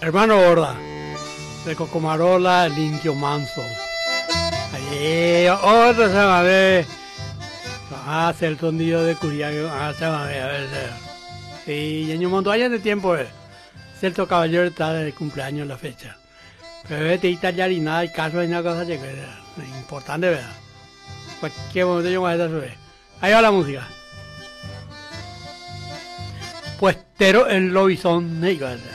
Hermano Borda, de Cocomarola, limpio manso. Ahí, otro se va a ver. Va a hacer el tornillo de Curiaco. Se va a ver. Sí, y en un montón de tiempo, cierto caballero está de cumpleaños la fecha. Pero vete italiano y nada, y caso hay una cosa que es importante, ¿verdad? Cualquier momento yo voy a estar. Ahí va la música. Puestero el lobizón,